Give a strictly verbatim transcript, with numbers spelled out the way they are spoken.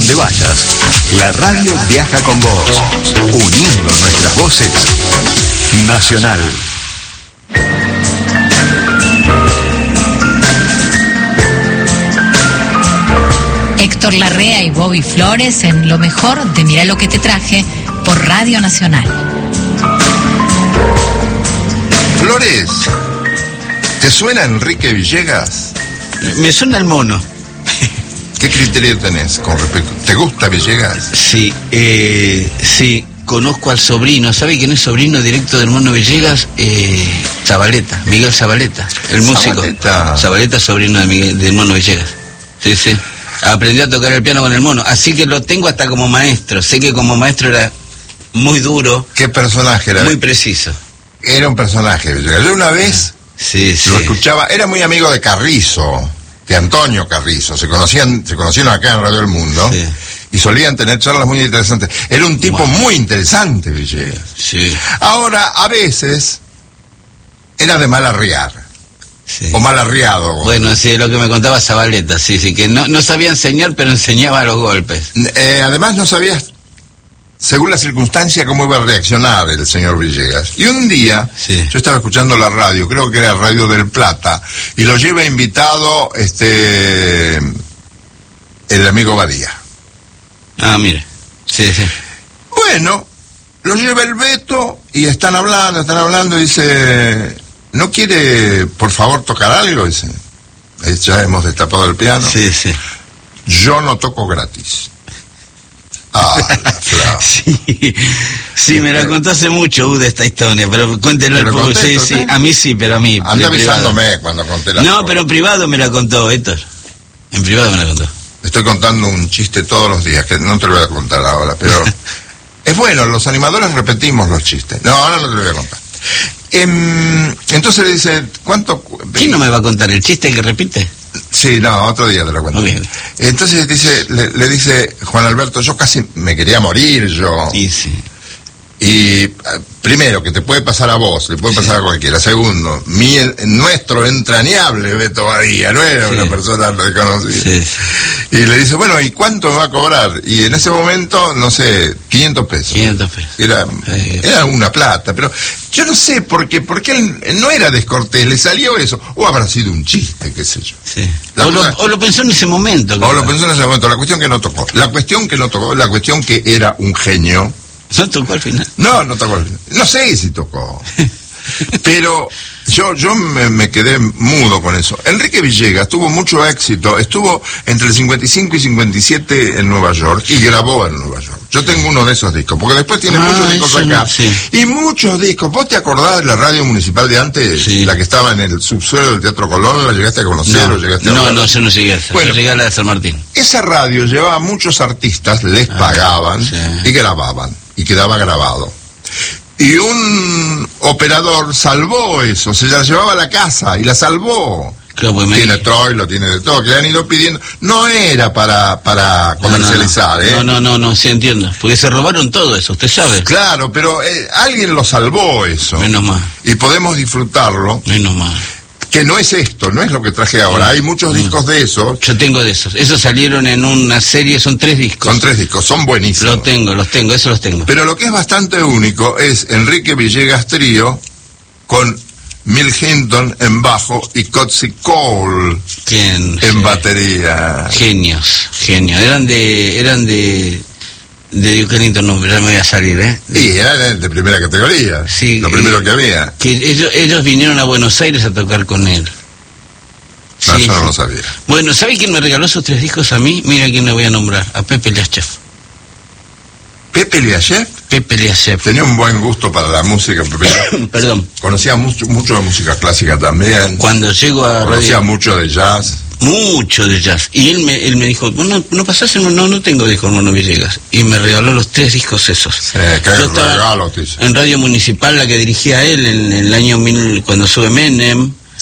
donde vayas, la radio viaja con vos, uniendo nuestras voces. Nacional. Héctor Larrea y Bobby Flores en lo mejor de Mirá lo que te traje por Radio Nacional. Flores, ¿te suena Enrique Villegas? Me suena el mono. ¿Qué criterio tenés con respecto? ¿Te gusta Villegas? Sí, eh, sí, conozco al sobrino. ¿Sabe quién es sobrino directo del mono Villegas? Eh, Zabaleta, Miguel Zabaleta, el músico. Zabaleta. Zabaleta, sobrino de Miguel, del mono Villegas. Sí, sí. Aprendí a tocar el piano con el mono, así que lo tengo hasta como maestro. Sé que como maestro era muy duro. ¿Qué personaje era? Muy preciso. Era un personaje Villegas. Yo una vez sí, sí. lo escuchaba, era muy amigo de Carrizo, de Antonio Carrizo. Se conocían, se conocieron acá en Radio El Mundo. Sí. Y solían tener charlas muy interesantes. Era un tipo wow. muy interesante, Villegas. Sí. Ahora, a veces, era de mal arriar. Sí. O mal arriado. Bueno, sí, lo que me contaba Zabaleta, sí, sí, que no, no sabía enseñar, pero enseñaba los golpes. Eh, además no sabía, según la circunstancia, cómo iba a reaccionar el señor Villegas. Y un día, sí. yo estaba escuchando la radio, creo que era Radio del Plata, y lo lleva invitado este el amigo Badía. Ah, mire, sí, sí. Bueno, lo lleva el Beto, y están hablando, están hablando, y dice... ¿No quiere, por favor, tocar algo? Dice. Ya hemos destapado el piano. Sí, sí. Yo no toco gratis. Ah, claro. Sí, sí, me la contó hace mucho, uh, de esta historia, pero cuéntelo al público. Sí, sí, a mí sí, pero a mí. Anda avisándome cuando conté la No, cosa. Pero en privado me la contó, Héctor. En privado me la contó. Estoy contando un chiste todos los días, que no te lo voy a contar ahora, pero... es bueno, los animadores repetimos los chistes. No, ahora no te lo voy a contar. Eh, entonces le dice, ¿cuánto? ¿Quién no me va a contar el chiste que repite? Sí, no, otro día te lo cuento. Entonces dice, le, le dice Juan Alberto, yo casi me quería morir yo. Sí, sí. Y primero, que te puede pasar a vos, le puede pasar sí. a cualquiera. Segundo, mi, nuestro entrañable Beto Badía, no era sí. una persona reconocida. Sí. Y le dice, bueno, ¿y cuánto me va a cobrar? Y en ese momento, no sé, quinientos pesos. quinientos pesos. Era, era una plata, pero yo no sé por qué, porque él no era descortés, le salió eso. O habrá sido un chiste, qué sé yo. Sí. O, cosa, lo, o lo pensó en ese momento. O lo pensó en ese momento, la cuestión que no tocó. La cuestión que no tocó, la cuestión que era un genio. ¿No tocó al final? No, no tocó al final. No sé si tocó. Pero yo yo me, me quedé mudo con eso. Enrique Villegas tuvo mucho éxito. Estuvo entre el cincuenta y cinco y cincuenta y siete en Nueva York y grabó en Nueva York. Yo tengo uno de esos discos, porque después tiene ah, muchos discos acá. No, sí. Y muchos discos. ¿Vos te acordás de la radio municipal de antes? Sí. La que estaba en el subsuelo del Teatro Colón. ¿La llegaste a conocer no, o llegaste a No, no, yo no llegué a esa. Bueno, yo llegué a la de San Martín. Esa radio llevaba a muchos artistas, les ah, pagaban sí. y grababan. Y quedaba grabado. Y un operador salvó eso, se la llevaba a la casa y la salvó. Claro, pues tiene me... Troilo, tiene de todo, que le han ido pidiendo. No era para para comercializar, no, no, no. ¿eh? No, no, no, no, sí entiendo. Porque se robaron todo eso, usted sabe. Claro, pero eh, alguien lo salvó eso. Menos mal. Y podemos disfrutarlo. Menos mal. Que no es esto, no es lo que traje ahora. Hay muchos no. discos de esos. Yo tengo de esos. Esos salieron en una serie, son tres discos. Son tres discos, son buenísimos. Los tengo, los tengo, esos los tengo. Pero lo que es bastante único es Enrique Villegas Trío con Mill Hinton en bajo y Cotsy Cole ¿Quién? en sí. batería. Genios, genios. Eran de... eran de... de Duke Ellington, no, ya me voy a salir, ¿eh? Sí, eran de primera categoría. Sí. Lo primero que había. Que ellos, ellos vinieron a Buenos Aires a tocar con él. No, sí, yo no lo sabía. Bueno, ¿sabe quién me regaló esos tres discos a mí? Mira quién le voy a nombrar. A Pepe Liachev. ¿Pepe Liachev? Pepe Liachev. Tenía un buen gusto para la música, Pepe. Perdón. Conocía mucho, mucho de música clásica también. Cuando llego a... Conocía radio... mucho de jazz. Mucho de jazz. Y él me, él me dijo, no, no pasás, no, no tengo discos Mono Villegas. Y me regaló los tres discos esos. Sí, qué regalo, en Radio Municipal, la que dirigía él en, en el año mil, cuando sube Menem.